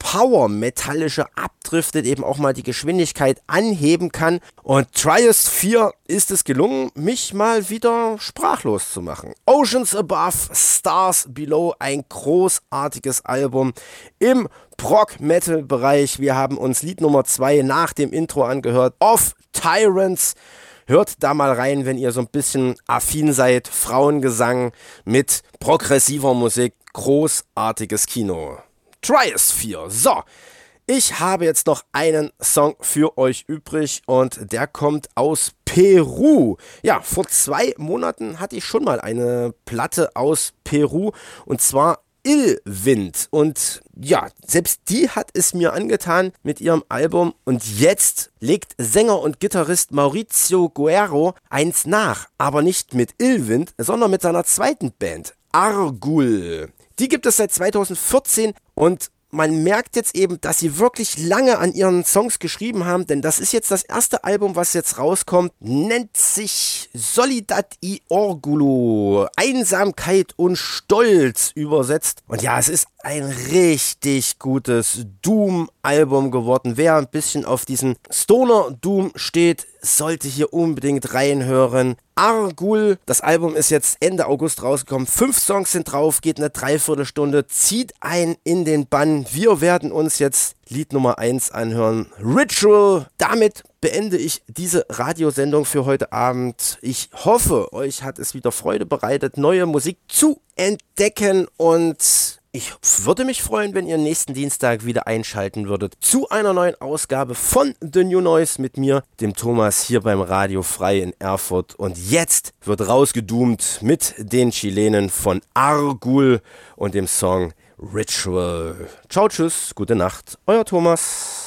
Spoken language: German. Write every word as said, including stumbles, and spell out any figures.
Power-Metallische abdriftet, eben auch mal die Geschwindigkeit anheben kann. Und Triosphere ist es gelungen, mich mal wieder sprachlos zu machen. Oceans Above, Stars Below, ein großartiges Album im Prog-Metal-Bereich. Wir haben uns Lied Nummer zwei nach dem Intro angehört, Of Tyrants. Hört da mal rein, wenn ihr so ein bisschen affin seid. Frauengesang mit progressiver Musik. Großartiges Kino. Triosphere. So, ich habe jetzt noch einen Song für euch übrig und der kommt aus Peru. Ja, vor zwei Monaten hatte ich schon mal eine Platte aus Peru und zwar Illwind. Und ja, selbst die hat es mir angetan mit ihrem Album. Und jetzt legt Sänger und Gitarrist Mauricio Guerrero eins nach. Aber nicht mit Illwind, sondern mit seiner zweiten Band, Argul. Die gibt es seit zweitausendvierzehn und man merkt jetzt eben, dass sie wirklich lange an ihren Songs geschrieben haben, denn das ist jetzt das erste Album, was jetzt rauskommt, nennt sich Soledad y Orgullo, Einsamkeit und Stolz übersetzt. Und ja, es ist ein richtig gutes Doom-Album geworden. Wer ein bisschen auf diesen Stoner-Doom steht, sollte hier unbedingt reinhören. Argul, das Album ist jetzt Ende August rausgekommen. Fünf Songs sind drauf, geht eine Dreiviertelstunde, zieht ein in den Bann. Wir werden uns jetzt Lied Nummer eins anhören. Ritual. Damit beende ich diese Radiosendung für heute Abend. Ich hoffe, euch hat es wieder Freude bereitet, neue Musik zu entdecken und ich würde mich freuen, wenn ihr nächsten Dienstag wieder einschalten würdet zu einer neuen Ausgabe von The New Noise mit mir, dem Thomas, hier beim Radio Frei in Erfurt. Und jetzt wird rausgedoomt mit den Chilenen von Argul und dem Song Ritual. Ciao, tschüss, gute Nacht, euer Thomas.